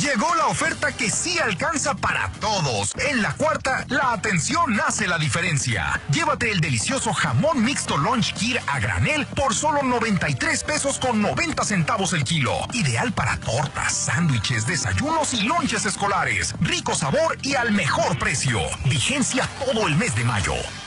Llegó la oferta que sí alcanza para todos. En la Cuarta, la atención hace la diferencia. Llévate el delicioso jamón mixto Lunch Kir a granel por solo 93 pesos con 90 centavos el kilo. Ideal para tortas, sándwiches, desayunos y lonches escolares. Rico sabor y al mejor precio. Vigencia todo el mes de mayo.